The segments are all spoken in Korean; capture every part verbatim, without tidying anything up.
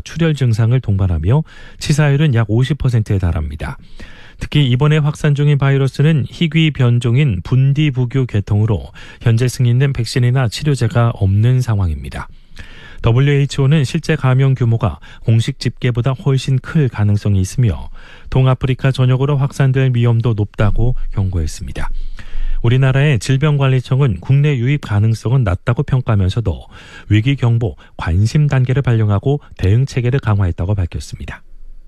출혈 증상을 동반하며 치사율은 약 오십 퍼센트에 달합니다. 특히 이번에 확산 중인 바이러스는 희귀 변종인 분디부규 계통으로 현재 승인된 백신이나 치료제가 없는 상황입니다. 더블유에이치오는 실제 감염 규모가 공식 집계보다 훨씬 클 가능성이 있으며 동아프리카 전역으로 확산될 위험도 높다고 경고했습니다. 우리나라의 질병관리청은 국내 유입 가능성은 낮다고 평가하면서도 위기경보 관심 단계를 발령하고 대응 체계를 강화했다고 밝혔습니다.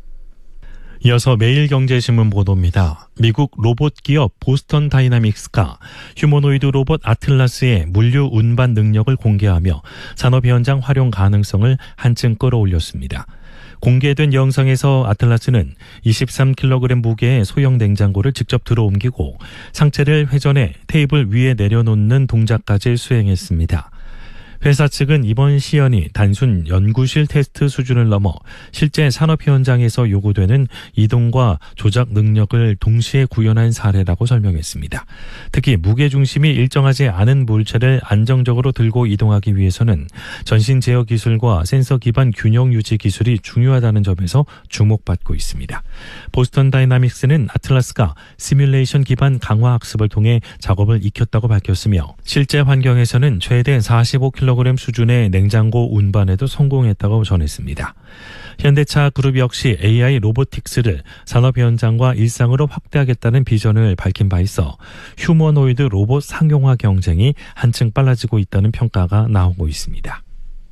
이어서 매일경제신문 보도입니다. 미국 로봇 기업 보스턴 다이나믹스가 휴머노이드 로봇 아틀라스의 물류 운반 능력을 공개하며 산업 현장 활용 가능성을 한층 끌어올렸습니다. 공개된 영상에서 아틀라스는 이십삼 킬로그램 무게의 소형 냉장고를 직접 들어옮기고 상체를 회전해 테이블 위에 내려놓는 동작까지 수행했습니다. 회사 측은 이번 시연이 단순 연구실 테스트 수준을 넘어 실제 산업 현장에서 요구되는 이동과 조작 능력을 동시에 구현한 사례라고 설명했습니다. 특히 무게중심이 일정하지 않은 물체를 안정적으로 들고 이동하기 위해서는 전신 제어 기술과 센서 기반 균형 유지 기술이 중요하다는 점에서 주목받고 있습니다. 보스턴 다이나믹스는 아틀라스가 시뮬레이션 기반 강화 학습을 통해 작업을 익혔다고 밝혔으며 실제 환경에서는 최대 사십오 킬로그램 수준의 냉장고 운반에도 성공했다고 전했습니다. 현대차 그룹 역시 에이아이 로보틱스를 산업 현장과 일상으로 확대하겠다는 비전을 밝힌 바 있어 휴머노이드 로봇 상용화 경쟁이 한층 빨라지고 있다는 평가가 나오고 있습니다.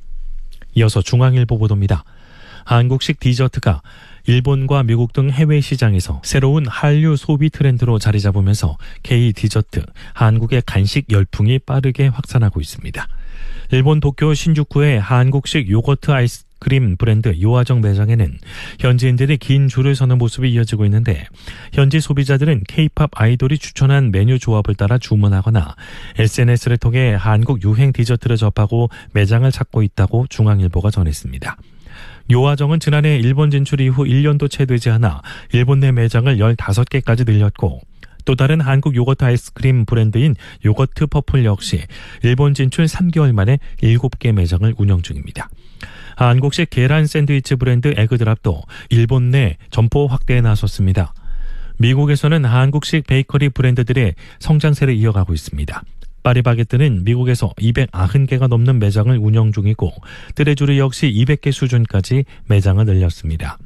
이어서 중앙일보 보도입니다. 한국식 디저트가 일본과 미국 등 해외 시장에서 새로운 한류 소비 트렌드로 자리 잡으면서 K 디저트, 한국의 간식 열풍이 빠르게 확산하고 있습니다. 일본 도쿄 신주쿠의 한국식 요거트 아이스크림 브랜드 요아정 매장에는 현지인들이 긴 줄을 서는 모습이 이어지고 있는데 현지 소비자들은 K-팝 아이돌이 추천한 메뉴 조합을 따라 주문하거나 에스엔에스를 통해 한국 유행 디저트를 접하고 매장을 찾고 있다고 중앙일보가 전했습니다. 요아정은 지난해 일본 진출 이후 일 년도 채 되지 않아 일본 내 매장을 열다섯 개까지 늘렸고 또 다른 한국 요거트 아이스크림 브랜드인 요거트 퍼플 역시 일본 진출 삼 개월 만에 일곱 개 매장을 운영 중입니다. 한국식 계란 샌드위치 브랜드 에그드랍도 일본 내 점포 확대에 나섰습니다. 미국에서는 한국식 베이커리 브랜드들의 성장세를 이어가고 있습니다. 파리바게뜨는 미국에서 이백구십 개가 넘는 매장을 운영 중이고 뜨레주르 역시 이백 개 수준까지 매장을 늘렸습니다.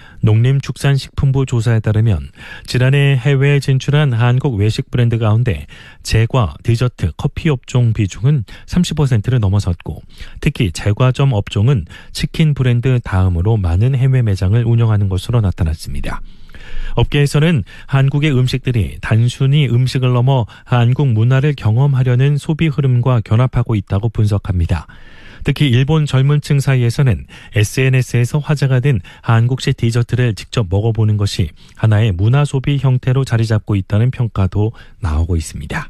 농림축산식품부 조사에 따르면 지난해 해외에 진출한 한국 외식 브랜드 가운데 제과, 디저트, 커피 업종 비중은 삼십 퍼센트를 넘어섰고 특히 제과점 업종은 치킨 브랜드 다음으로 많은 해외 매장을 운영하는 것으로 나타났습니다. 업계에서는 한국의 음식들이 단순히 음식을 넘어 한국 문화를 경험하려는 소비 흐름과 결합하고 있다고 분석합니다. 특히 일본 젊은 층 사이에서는 에스엔에스에서 화제가 된 한국식 디저트를 직접 먹어보는 것이 하나의 문화 소비 형태로 자리 잡고 있다는 평가도 나오고 있습니다.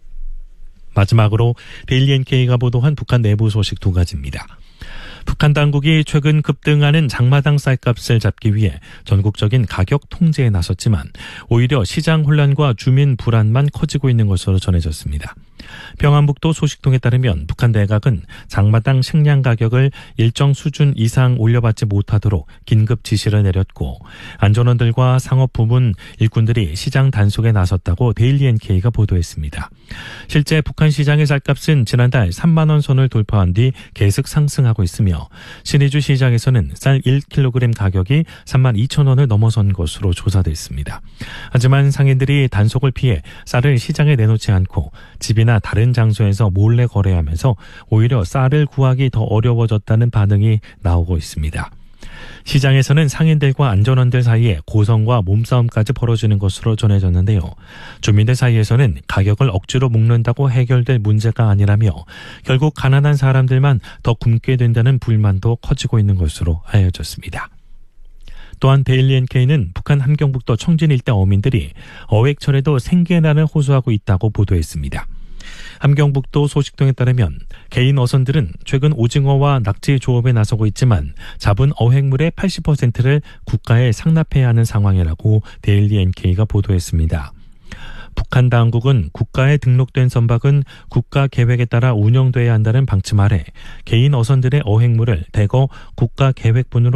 마지막으로 데일리 엔케이가 보도한 북한 내부 소식 두 가지입니다. 북한 당국이 최근 급등하는 장마당 쌀값을 잡기 위해 전국적인 가격 통제에 나섰지만 오히려 시장 혼란과 주민 불안만 커지고 있는 것으로 전해졌습니다. 평안북도 소식통에 따르면 북한 내각은 장마당 식량 가격을 일정 수준 이상 올려받지 못하도록 긴급 지시를 내렸고 안전원들과 상업부문 일꾼들이 시장 단속에 나섰다고 데일리 엔케이가 보도했습니다. 실제 북한 시장의 쌀값은 지난달 삼만 원 선을 돌파한 뒤 계속 상승하고 있으며 신의주 시장에서는 쌀 일 킬로그램 가격이 삼만 이천 원을 넘어선 것으로 조사됐습니다. 하지만 상인들이 단속을 피해 쌀을 시장에 내놓지 않고 집이나 다른 장소에서 몰래 거래하면서 오히려 쌀을 구하기 더 어려워졌다는 반응이 나오고 있습니다. 시장에서는 상인들과 안전원들 사이에 고성과 몸싸움까지 벌어지는 것으로 전해졌는데요. 주민들 사이에서는 가격을 억지로 묶는다고 해결될 문제가 아니라며 결국 가난한 사람들만 더 굶게 된다는 불만도 커지고 있는 것으로 알려졌습니다. 또한 데일리 엔케이는 북한 함경북도 청진 일대 어민들이 어획철에도 생계난을 호소하고 있다고 보도했습니다. 함경북도 소식통에 따르면 개인 어선들은 최근 오징어와 낙지 조업에 나서고 있지만 잡은 어획물의 팔십 퍼센트를 국가에 상납해야 하는 상황이라고 데일리 엔케이가 보도했습니다. 북한 당국은 국가에 등록된 선박은 국가 계획에 따라 운영돼야 한다는 방침 아래 개인 어선들의 어획물을 대거 국가 계획분으로